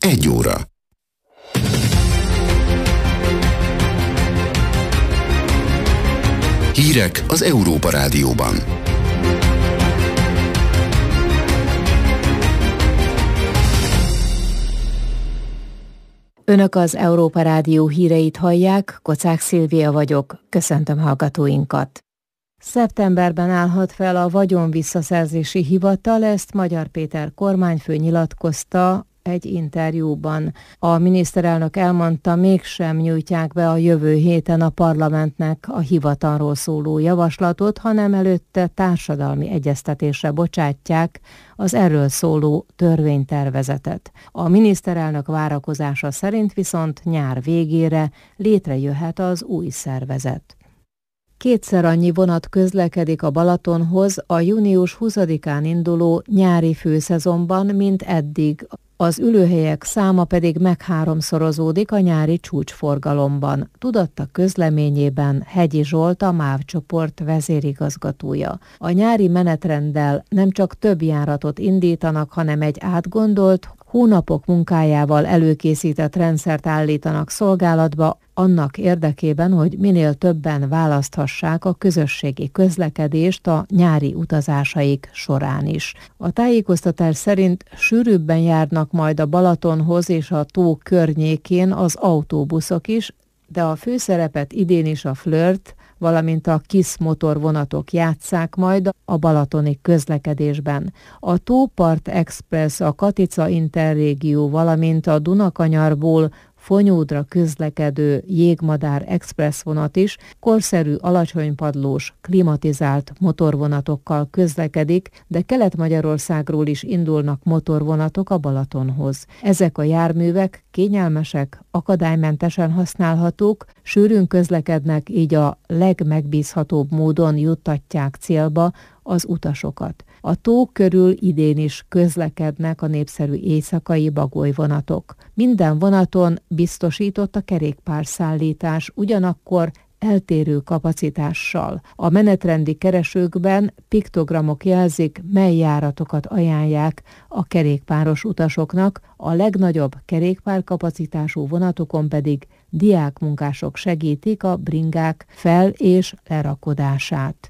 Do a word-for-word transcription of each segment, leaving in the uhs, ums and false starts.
Egy óra. Hírek az Európa Rádióban. Önök az Európa Rádió híreit hallják, Kocák Szilvia vagyok, köszöntöm hallgatóinkat. Szeptemberben állhat fel a vagyonvisszaszerzési hivatal, ezt Magyar Péter kormányfő nyilatkozta egy interjúban. A miniszterelnök elmondta, mégsem nyújtják be a jövő héten a parlamentnek a hivatalról szóló javaslatot, hanem előtte társadalmi egyeztetésre bocsátják az erről szóló törvénytervezetet. A miniszterelnök várakozása szerint viszont nyár végére létrejöhet az új szervezet. Kétszer annyi vonat közlekedik a Balatonhoz a június huszadikán induló nyári főszezonban, mint eddig. Az ülőhelyek száma pedig megháromszorozódik a nyári csúcsforgalomban, tudatta közleményében Hegyi Zsolt, a MÁV csoport vezérigazgatója. A nyári menetrenddel nem csak több járatot indítanak, hanem egy átgondolt, hónapok munkájával előkészített rendszert állítanak szolgálatba, annak érdekében, hogy minél többen választhassák a közösségi közlekedést a nyári utazásaik során is. A tájékoztatás szerint sűrűbben járnak majd a Balatonhoz és a tó környékén az autóbuszok is, de a főszerepet idén is a Flirt, valamint a KISZ motorvonatok játsszák majd a balatoni közlekedésben. A Tópart Express, a Katica Interrégió, valamint a Dunakanyarból Fonyódra közlekedő Jégmadár Express vonat is korszerű, alacsonypadlós, klimatizált motorvonatokkal közlekedik, de Kelet-Magyarországról is indulnak motorvonatok a Balatonhoz. Ezek a járművek kényelmesek, akadálymentesen használhatók, sűrűn közlekednek, így a legmegbízhatóbb módon juttatják célba az utasokat. A tó körül idén is közlekednek a népszerű éjszakai bagolyvonatok. Minden vonaton biztosított a kerékpárszállítás, ugyanakkor eltérő kapacitással. A menetrendi keresőkben piktogramok jelzik, mely járatokat ajánlják a kerékpáros utasoknak, a legnagyobb kerékpárkapacitású vonatokon pedig diákmunkások segítik a bringák fel- és lerakodását.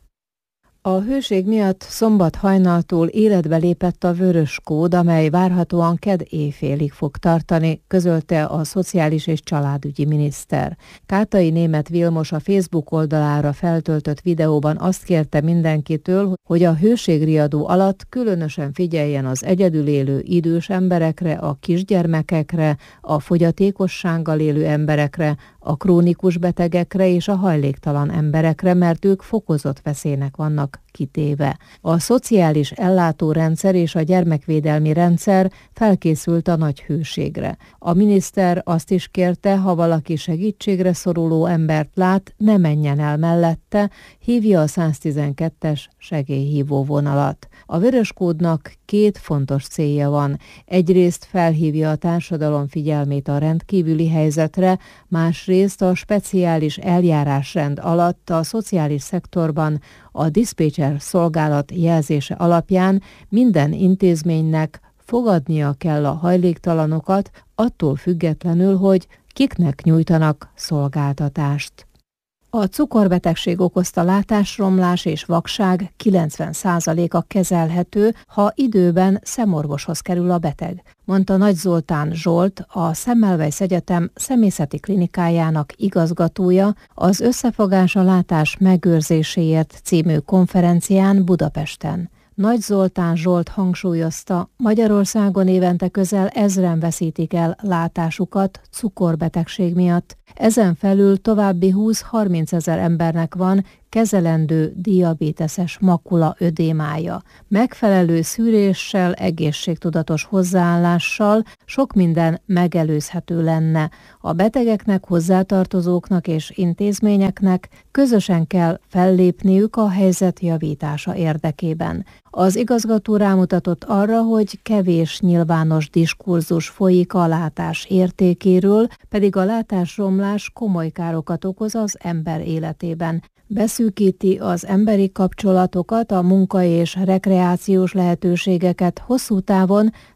A hőség miatt szombat hajnaltól életbe lépett a vörös kód, amely várhatóan kedd éjfélig fog tartani, közölte a Szociális és Családügyi miniszter. Kátai Németh Vilmos a Facebook oldalára feltöltött videóban azt kérte mindenkitől, hogy a hőségriadó alatt különösen figyeljen az egyedül élő idős emberekre, a kisgyermekekre, a fogyatékossággal élő emberekre, a krónikus betegekre és a hajléktalan emberekre, mert ők fokozott veszélynek vannak kitéve. A szociális ellátórendszer és a gyermekvédelmi rendszer felkészült a nagy hőségre. A miniszter azt is kérte, ha valaki segítségre szoruló embert lát, ne menjen el mellette, hívja a száztizenkettes segélyhívó vonalat. A vöröskódnak két fontos célja van. Egyrészt felhívja a társadalom figyelmét a rendkívüli helyzetre, másrészt a speciális eljárásrend alatt a szociális szektorban a diszpécser szolgálat jelzése alapján minden intézménynek fogadnia kell a hajléktalanokat, attól függetlenül, hogy kiknek nyújtanak szolgáltatást. A cukorbetegség okozta látásromlás és vakság kilencven százaléka kezelhető, ha időben szemorvoshoz kerül a beteg, mondta Nagy Zoltán Zsolt, a Semmelweis Egyetem szemészeti klinikájának igazgatója az Összefogás a látás megőrzéséért című konferencián Budapesten. Nagy Zoltán Zsolt hangsúlyozta, Magyarországon évente közel ezren veszítik el látásukat cukorbetegség miatt. Ezen felül további húsz-harminc ezer embernek van kezelendő diabéteses makula ödémája. Megfelelő szűréssel, egészségtudatos hozzáállással sok minden megelőzhető lenne. A betegeknek, hozzátartozóknak és intézményeknek közösen kell fellépniük a helyzet javítása érdekében. Az igazgató rámutatott arra, hogy kevés nyilvános diskurzus folyik a látás értékéről, pedig a látásromlás komoly károkat okoz az ember életében. Beszűkíti az emberi kapcsolatokat, a munka és rekreációs lehetőségeket, hosszú távon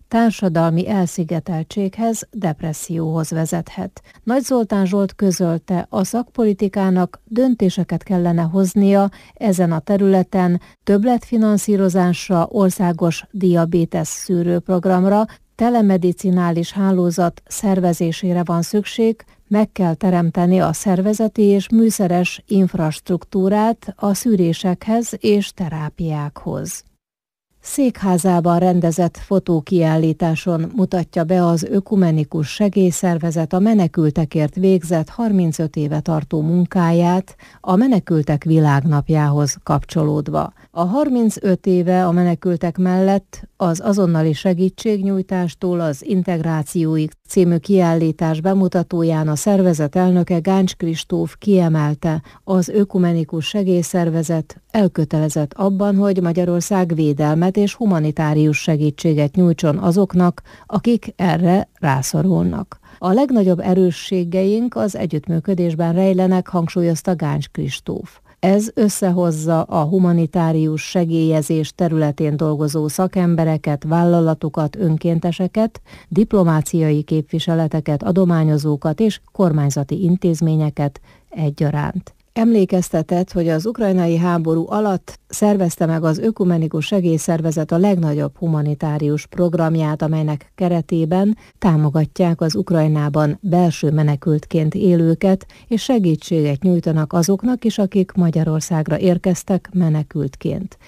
társadalmi elszigeteltséghez, depresszióhoz vezethet. Nagy Zoltán Zsolt közölte, a szakpolitikának döntéseket kellene hoznia ezen a területen, többletfinanszírozásra, országos diabétesz szűrőprogramra, telemedicinális hálózat szervezésére van szükség, meg kell teremteni a szervezeti és műszeres infrastruktúrát a szűrésekhez és terápiákhoz. Székházában rendezett fotókiállításon mutatja be az Ökumenikus Segélyszervezet a menekültekért végzett harmincöt éve tartó munkáját a Menekültek Világnapjához kapcsolódva. A harmincöt éve a menekültek mellett az azonnali segítségnyújtástól az integrációig című kiállítás bemutatóján a szervezet elnöke Gáncs Kristóf kiemelte, az Ökumenikus Segélyszervezet elkötelezett abban, hogy Magyarország védelmet és humanitárius segítséget nyújtson azoknak, akik erre rászorulnak. A legnagyobb erősségeink az együttműködésben rejlenek, hangsúlyozta Gáncs Kristóf. Ez összehozza a humanitárius segélyezés területén dolgozó szakembereket, vállalatokat, önkénteseket, diplomáciai képviseleteket, adományozókat és kormányzati intézményeket egyaránt. Emlékeztetett, hogy az ukrajnai háború alatt szervezte meg az Ökumenikus Segélyszervezet a legnagyobb humanitárius programját, amelynek keretében támogatják az Ukrajnában belső menekültként élőket, és segítséget nyújtanak azoknak is, akik Magyarországra érkeztek menekültként.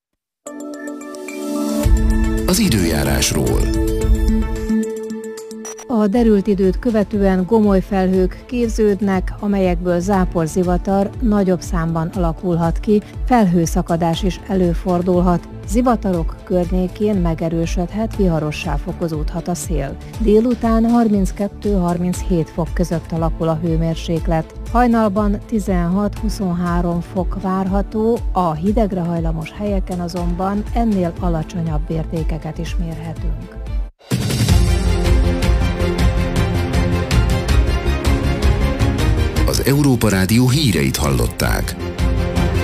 Az időjárásról. A derült időt követően gomoly felhők képződnek, amelyekből záporzivatar nagyobb számban alakulhat ki, felhőszakadás is előfordulhat, zivatarok környékén megerősödhet, viharossá fokozódhat a szél. Délután harminckettő-harminchét fok között alakul a hőmérséklet. Hajnalban tizenhat-huszonhárom fok várható, a hidegre hajlamos helyeken azonban ennél alacsonyabb értékeket is mérhetünk. Az Európa Rádió híreit hallották.